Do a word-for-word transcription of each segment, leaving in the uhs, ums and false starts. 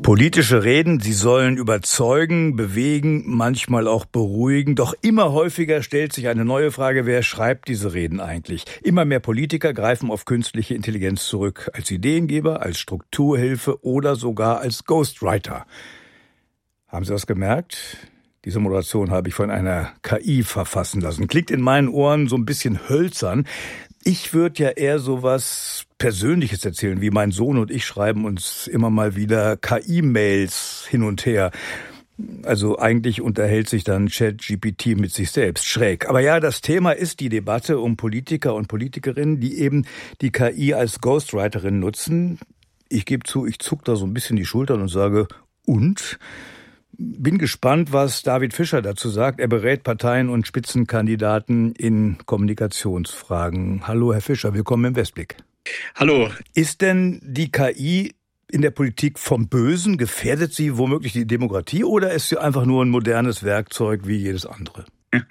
Politische Reden, sie sollen überzeugen, bewegen, manchmal auch beruhigen. Doch immer häufiger stellt sich eine neue Frage, wer schreibt diese Reden eigentlich? Immer mehr Politiker greifen auf künstliche Intelligenz zurück, als Ideengeber, als Strukturhilfe oder sogar als Ghostwriter. Haben Sie das gemerkt? Diese Moderation habe ich von einer K I verfassen lassen. Klingt in meinen Ohren so ein bisschen hölzern. Ich würde ja eher sowas Persönliches erzählen, wie mein Sohn und ich schreiben uns immer mal wieder K I-Mails hin und her. Also eigentlich unterhält sich dann ChatGPT mit sich selbst. Schräg. Aber ja, das Thema ist die Debatte um Politiker und Politikerinnen, die eben die K I als Ghostwriterin nutzen. Ich gebe zu, ich zuck da so ein bisschen die Schultern und sage, und? Bin gespannt, was David Fischer dazu sagt. Er berät Parteien und Spitzenkandidaten in Kommunikationsfragen. Hallo, Herr Fischer, willkommen im Westblick. Hallo. Ist denn die K I in der Politik vom Bösen? Gefährdet sie womöglich die Demokratie oder ist sie einfach nur ein modernes Werkzeug wie jedes andere?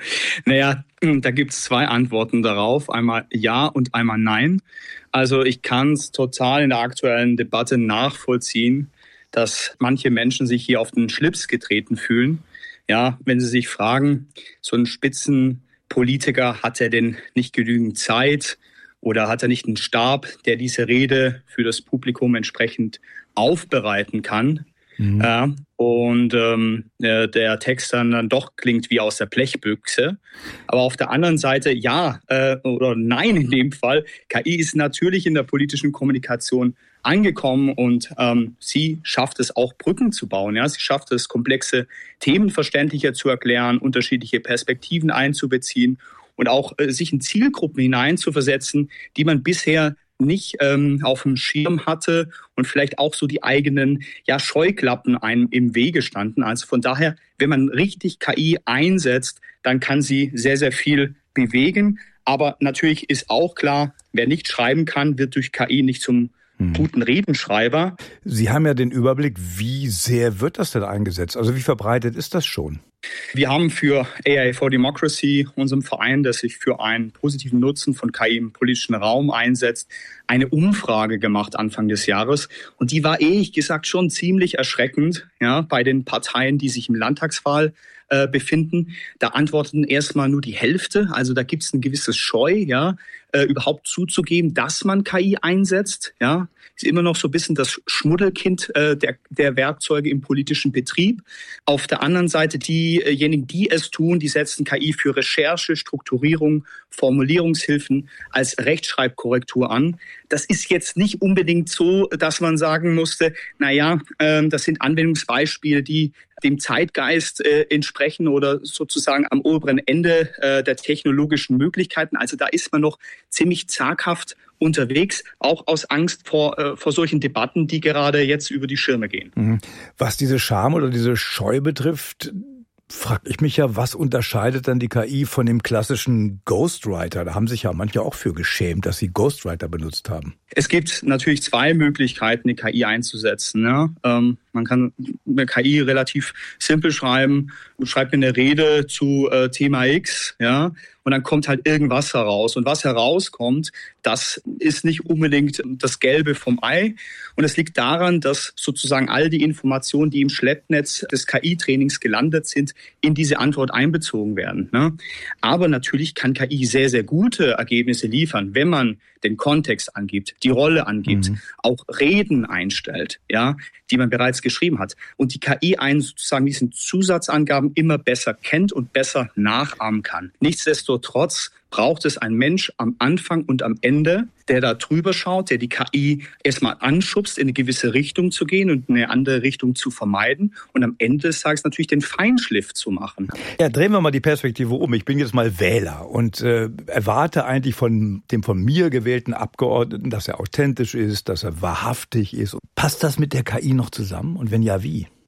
Naja, da gibt es zwei Antworten darauf. Einmal ja und einmal nein. Also ich kann es total in der aktuellen Debatte nachvollziehen, dass manche Menschen sich hier auf den Schlips getreten fühlen. Ja, wenn sie sich fragen, so ein Spitzenpolitiker, hat er denn nicht genügend Zeit oder hat er nicht einen Stab, der diese Rede für das Publikum entsprechend aufbereiten kann? Mhm. Ja, und ähm, der Text dann, dann doch klingt wie aus der Blechbüchse. Aber auf der anderen Seite, ja äh, oder nein in dem Fall, K I ist natürlich in der politischen Kommunikation angekommen und ähm, sie schafft es auch, Brücken zu bauen. Ja? Sie schafft es, komplexe Themen verständlicher zu erklären, unterschiedliche Perspektiven einzubeziehen und auch äh, sich in Zielgruppen hineinzuversetzen, die man bisher nicht ähm, auf dem Schirm hatte und vielleicht auch so die eigenen ja, Scheuklappen einem im Wege standen. Also von daher, wenn man richtig K I einsetzt, dann kann sie sehr, sehr viel bewegen. Aber natürlich ist auch klar, wer nicht schreiben kann, wird durch K I nicht zum guten Redenschreiber. Sie haben ja den Überblick, wie sehr wird das denn eingesetzt? Also wie verbreitet ist das schon? Wir haben für A I for Democracy, unserem Verein, der sich für einen positiven Nutzen von K I im politischen Raum einsetzt, eine Umfrage gemacht Anfang des Jahres. Und die war ehrlich gesagt schon ziemlich erschreckend, ja, bei den Parteien, die sich im Landtagswahl äh, befinden. Da antworteten erstmal nur die Hälfte. Also da gibt es ein gewisses Scheu, ja, äh, überhaupt zuzugeben, dass man K I einsetzt. Ja, ist immer noch so ein bisschen das Schmuddelkind äh, der, der Werkzeuge im politischen Betrieb. Auf der anderen Seite diejenigen, die es tun, die setzen K I für Recherche, Strukturierung, Formulierungshilfen als Rechtschreibkorrektur an. Das ist jetzt nicht unbedingt so, dass man sagen musste, naja, äh, das sind Anwendungsbeispiele, die dem Zeitgeist äh, entsprechen oder sozusagen am oberen Ende äh, der technologischen Möglichkeiten. Also da ist man noch ziemlich zaghaft unterwegs, auch aus Angst vor, äh, vor solchen Debatten, die gerade jetzt über die Schirme gehen. Was diese Scham oder diese Scheu betrifft, frage ich mich ja, was unterscheidet dann die K I von dem klassischen Ghostwriter? Da haben sich ja manche auch für geschämt, dass sie Ghostwriter benutzt haben. Es gibt natürlich zwei Möglichkeiten, die K I einzusetzen. Ja? Ähm, man kann eine K I relativ simpel schreiben. Du schreibst mir eine Rede zu äh, Thema X, ja, und dann kommt halt irgendwas heraus. Und was herauskommt, das ist nicht unbedingt das Gelbe vom Ei. Und es liegt daran, dass sozusagen all die Informationen, die im Schleppnetz des K I-Trainings gelandet sind, in diese Antwort einbezogen werden. Ne? Aber natürlich kann K I sehr, sehr gute Ergebnisse liefern, wenn man den Kontext angibt, die Rolle angibt, mhm. auch Reden einstellt, ja, die man bereits geschrieben hat. Und die K I einen sozusagen diesen Zusatzangaben immer besser kennt und besser nachahmen kann. Nichtsdestotrotz braucht es einen Mensch am Anfang und am Ende, der da drüber schaut, der die K I erstmal anschubst, in eine gewisse Richtung zu gehen und eine andere Richtung zu vermeiden und am Ende des Tages natürlich den Feinschliff zu machen. Ja, drehen wir mal die Perspektive um. Ich bin jetzt mal Wähler und äh, erwarte eigentlich von dem von mir gewählten Abgeordneten, dass er authentisch ist, dass er wahrhaftig ist. Passt das mit der K I noch zusammen und wenn ja, wie?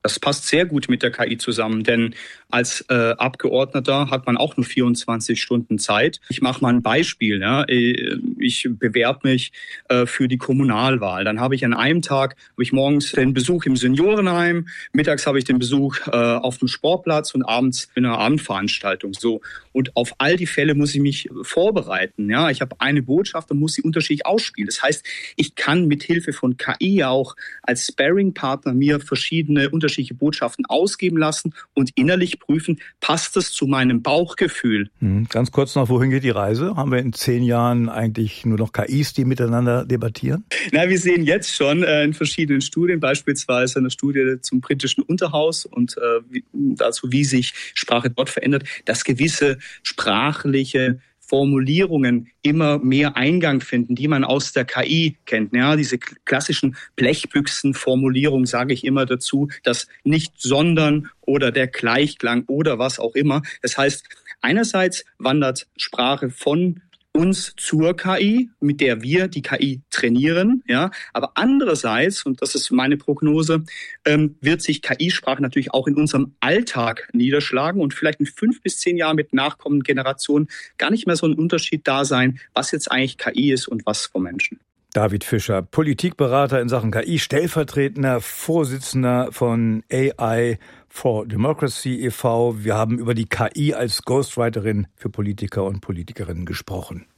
Das passt sehr gut mit der K I zusammen, denn als äh, Abgeordneter hat man auch nur vierundzwanzig Stunden Zeit. Ich mache mal ein Beispiel. Ja. Ich bewerbe mich äh, für die Kommunalwahl. Dann habe ich an einem Tag habe ich morgens den Besuch im Seniorenheim, mittags habe ich den Besuch äh, auf dem Sportplatz und abends in einer Abendveranstaltung. So. Und auf all die Fälle muss ich mich vorbereiten. Ja. Ich habe eine Botschaft und muss sie unterschiedlich ausspielen. Das heißt, ich kann mit Hilfe von K I auch als Sparring-Partner mir verschiedene unterschiedliche Botschaften ausgeben lassen und innerlich prüfen, passt es zu meinem Bauchgefühl? Hm, ganz kurz noch, wohin geht die Reise? Haben wir in zehn Jahren eigentlich nur noch K Is, die miteinander debattieren? Na, wir sehen jetzt schon äh, in verschiedenen Studien, beispielsweise eine Studie zum britischen Unterhaus und äh, wie, dazu, wie sich Sprache dort verändert, dass gewisse sprachliche Formulierungen immer mehr Eingang finden, die man aus der K I kennt. Ja, diese klassischen Blechbüchsen-Formulierungen sage ich immer dazu, das nicht sondern oder der Gleichklang oder was auch immer. Das heißt, einerseits wandert Sprache von uns zur K I, mit der wir die K I trainieren, ja, aber andererseits, und das ist meine Prognose, ähm, wird sich K I-Sprache natürlich auch in unserem Alltag niederschlagen und vielleicht in fünf bis zehn Jahren mit nachkommenden Generationen gar nicht mehr so ein Unterschied da sein, was jetzt eigentlich K I ist und was vom Menschen. David Fischer, Politikberater in Sachen K I, stellvertretender Vorsitzender von A I for Democracy e V Wir haben über die K I als Ghostwriterin für Politiker und Politikerinnen gesprochen.